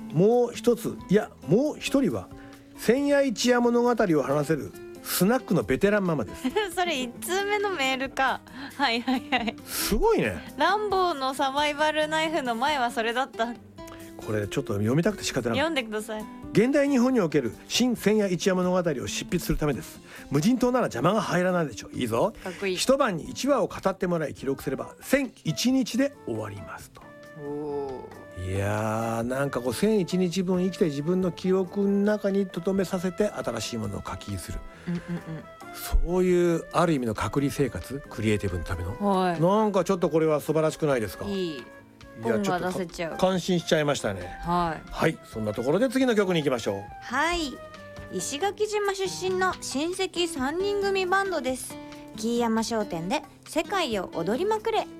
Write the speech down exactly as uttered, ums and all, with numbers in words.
もう一ついやもう一人は千夜一夜物語を話せるスナックのベテランママですそれいち通目のメールか。はいはいはい。 すごいね。 ランボーのサバイバルナイフの前はそれだった。 これちょっと読みたくて仕方ない。 読んでください。 現代日本における新千夜一夜物語を執筆するためです。無人島なら邪魔が入らないでしょう。いいぞ。 かっこいい。 一晩に一話を語ってもらい記録すれば千一日で終わりますと。 おいやーなんかこう千一日分生きて自分の記憶の中に留めさせて新しいものを書きする、 うんうんそういうある意味の隔離生活、クリエイティブのための、 はい、 なんかちょっとこれは素晴らしくないですか。 いい。 いや本がちょっと出せちゃう。 感心しちゃいましたね。 はいはいそんなところで次の曲に行きましょう。 はい、石垣島出身の親戚さんにん組バンドです。木山商店で世界を踊りまくれ。